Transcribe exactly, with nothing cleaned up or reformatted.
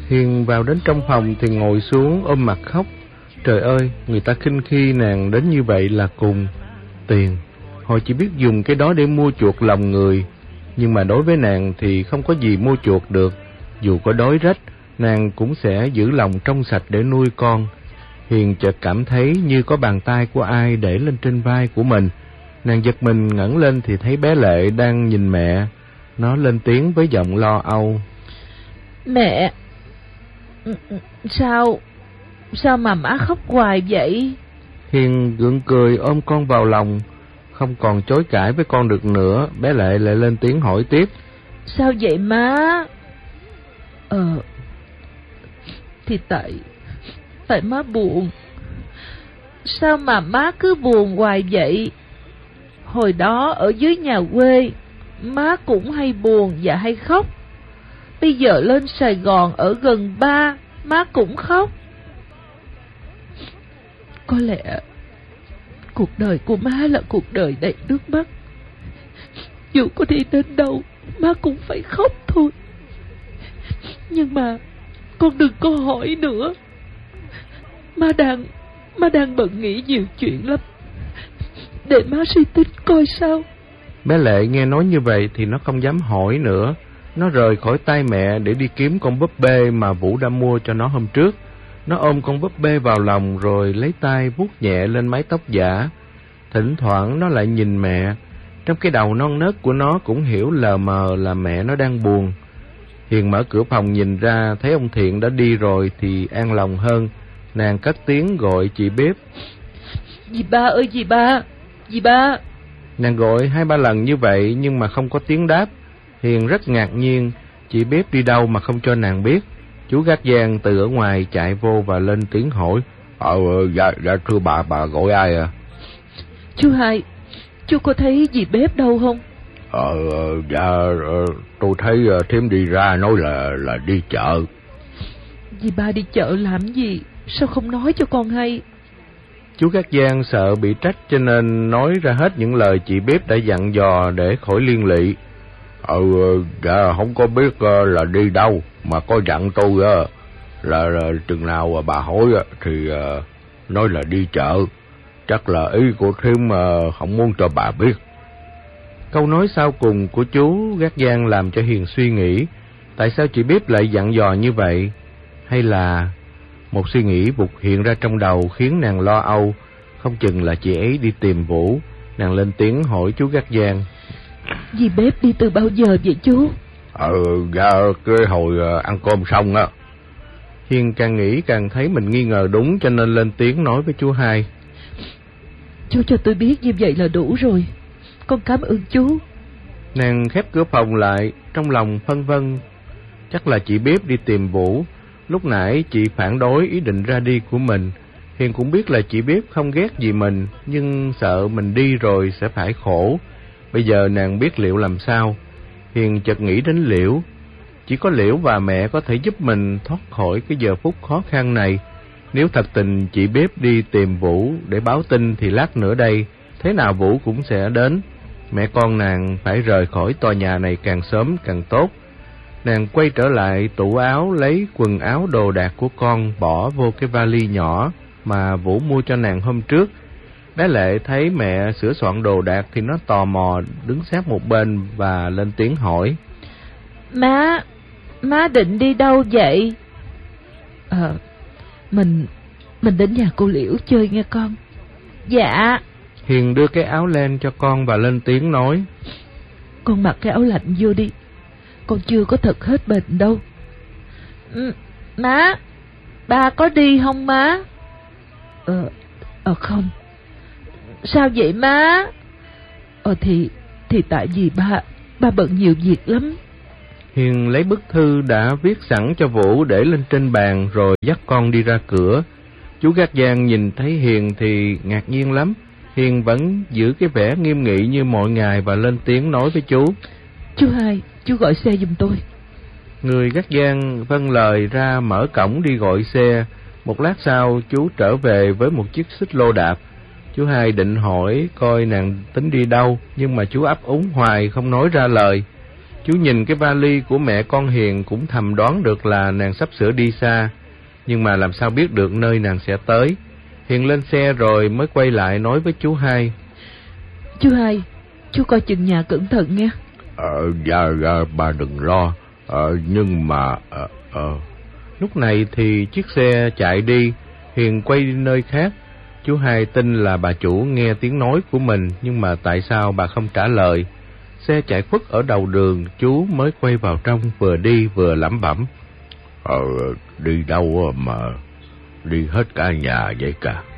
Hiền vào đến trong phòng thì ngồi xuống ôm mặt khóc. Trời ơi, người ta khinh khi nàng đến như vậy là cùng. Tiền, họ chỉ biết dùng cái đó để mua chuộc lòng người. Nhưng mà đối với nàng thì không có gì mua chuộc được. Dù có đói rách, nàng cũng sẽ giữ lòng trong sạch để nuôi con. Hiền chợt cảm thấy như có bàn tay của ai để lên trên vai của mình. Nàng giật mình ngẩng lên thì thấy bé Lệ đang nhìn mẹ. Nó lên tiếng với giọng lo âu. Mẹ, sao, sao mà má khóc hoài vậy? Hiền gượng cười ôm con vào lòng. Không còn chối cãi với con được nữa, bé Lệ lại lên tiếng hỏi tiếp. Sao vậy má? Ờ, thì tại, tại má buồn. Sao mà má cứ buồn hoài vậy? Hồi đó ở dưới nhà quê, má cũng hay buồn và hay khóc. Bây giờ lên Sài Gòn ở gần ba, má cũng khóc. Có lẽ cuộc đời của má là cuộc đời đầy nước mắt. Dù có đi đến đâu, má cũng phải khóc thôi. Nhưng mà con đừng có hỏi nữa. Má đang, má đang bận nghĩ nhiều chuyện lắm. Để má suy tính coi sao. Bé Lệ nghe nói như vậy thì nó không dám hỏi nữa. Nó rời khỏi tay mẹ để đi kiếm con búp bê mà Vũ đã mua cho nó hôm trước. Nó ôm con búp bê vào lòng rồi lấy tay vuốt nhẹ lên mái tóc giả. Thỉnh thoảng nó lại nhìn mẹ. Trong cái đầu non nớt của nó cũng hiểu lờ mờ là mẹ nó đang buồn. Hiền mở cửa phòng nhìn ra thấy ông Thiện đã đi rồi thì an lòng hơn. Nàng cất tiếng gọi chị bếp. Dì ba ơi dì ba, dì ba. Nàng gọi hai ba lần như vậy nhưng mà không có tiếng đáp. Hiền rất ngạc nhiên, chị bếp đi đâu mà không cho nàng biết. Chú gác giang từ ở ngoài chạy vô và lên tiếng hỏi. Ờ, dạ, dạ thưa bà, bà gọi ai à? Chú Hai, chú có thấy dì bếp đâu không? Ờ, dạ, tôi thấy thím đi ra nói là là đi chợ. Dì ba đi chợ làm gì? Sao không nói cho con hay? Chú gác giang sợ bị trách cho nên nói ra hết những lời chị bếp đã dặn dò để khỏi liên lụy. Ờ, dạ không có biết là đi đâu, mà có dặn tôi là, là chừng nào bà hỏi thì nói là đi chợ. Chắc là ý của thím không muốn cho bà biết. Câu nói sau cùng của chú gác giang làm cho Hiền suy nghĩ. Tại sao chị bếp lại dặn dò như vậy? Hay là một suy nghĩ vụt hiện ra trong đầu khiến nàng lo âu. Không chừng là chị ấy đi tìm Vũ. Nàng lên tiếng hỏi chú gác giang. Dì bếp đi từ bao giờ vậy chú? Ờ, dạ, cái hồi ăn cơm xong á. Hiền càng nghĩ càng thấy mình nghi ngờ đúng cho nên lên tiếng nói với chú Hai. Chú cho tôi biết như vậy là đủ rồi. Con cảm ơn chú. Nàng khép cửa phòng lại, trong lòng phân vân. Chắc là chị bếp đi tìm Vũ. Lúc nãy chị phản đối ý định ra đi của mình. Hiền cũng biết là chị bếp không ghét gì mình, nhưng sợ mình đi rồi sẽ phải khổ. Bây giờ nàng biết Liễu làm sao. Hiền chợt nghĩ đến Liễu. Chỉ có Liễu và mẹ có thể giúp mình thoát khỏi cái giờ phút khó khăn này. Nếu thật tình chị bếp đi tìm Vũ để báo tin thì lát nữa đây, thế nào Vũ cũng sẽ đến. Mẹ con nàng phải rời khỏi tòa nhà này càng sớm càng tốt. Nàng quay trở lại tủ áo lấy quần áo đồ đạc của con bỏ vô cái vali nhỏ mà Vũ mua cho nàng hôm trước. Bé Lệ thấy mẹ sửa soạn đồ đạc thì nó tò mò đứng sát một bên và lên tiếng hỏi. Má, má định đi đâu vậy? Ờ, mình, mình đến nhà cô Liễu chơi nghe con. Dạ. Hiền đưa cái áo len cho con và lên tiếng nói. Con mặc cái áo lạnh vô đi. Con chưa có thật hết bệnh đâu. Ừ, má, ba có đi không má? Ờ, ờ không. Sao vậy má? Ờ thì, thì tại vì ba, ba bận nhiều việc lắm. Hiền lấy bức thư đã viết sẵn cho Vũ để lên trên bàn rồi dắt con đi ra cửa. Chú gác giang nhìn thấy Hiền thì ngạc nhiên lắm. Hiền vẫn giữ cái vẻ nghiêm nghị như mọi ngày và lên tiếng nói với chú. Chú Hai, chú gọi xe giùm tôi. Người gác giang vâng lời ra mở cổng đi gọi xe. Một lát sau chú trở về với một chiếc xích lô đạp. Chú Hai định hỏi coi nàng tính đi đâu, nhưng mà chú ấp úng hoài không nói ra lời. Chú nhìn cái vali của mẹ con Hiền cũng thầm đoán được là nàng sắp sửa đi xa, nhưng mà làm sao biết được nơi nàng sẽ tới. Hiền lên xe rồi mới quay lại nói với chú Hai. Chú Hai, chú coi chừng nhà cẩn thận nghe. Ờ, dạ, dạ, bà đừng lo. Ờ, nhưng mà... Ờ, ờ. Lúc này thì chiếc xe chạy đi, Hiền quay đi nơi khác. Chú Hai tin là bà chủ nghe tiếng nói của mình, nhưng mà tại sao bà không trả lời? Xe chạy khuất ở đầu đường, chú mới quay vào trong, vừa đi vừa lẩm bẩm. Ờ, đi đâu mà đi hết cả nhà vậy cả.